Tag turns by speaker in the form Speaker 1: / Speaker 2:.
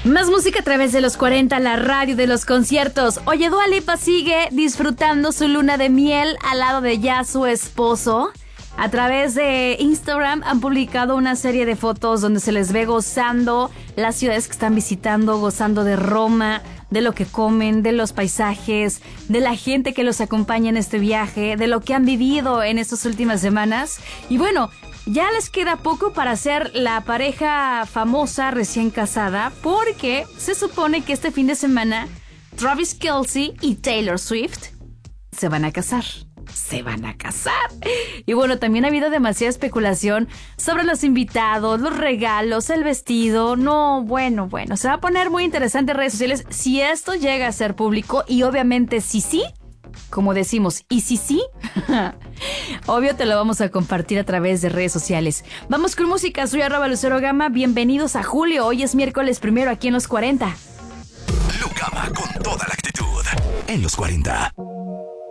Speaker 1: Más música a través de los 40, la radio de los conciertos. Oye, Dua Lipa sigue disfrutando su luna de miel al lado de ya su esposo. A través de Instagram han publicado una serie de fotos donde se les ve gozando las ciudades que están visitando, gozando de Roma, de lo que comen, de los paisajes, de la gente que los acompaña en este viaje, de lo que han vivido en estas últimas semanas. Y bueno, ya les queda poco para ser la pareja famosa recién casada, porque se supone que este fin de semana Travis Kelce y Taylor Swift se van a casar. Se van a casar. Y bueno, también ha habido demasiada especulación sobre los invitados, los regalos, el vestido. No, bueno, se va a poner muy interesante en redes sociales si esto llega a ser público. Y obviamente si sí, como decimos, y si sí, obvio te lo vamos a compartir a través de redes sociales. Vamos con música, soy @LuceroGama. Bienvenidos a julio, hoy es miércoles 1 aquí en los 40.
Speaker 2: Lu Gama con toda la actitud en los 40.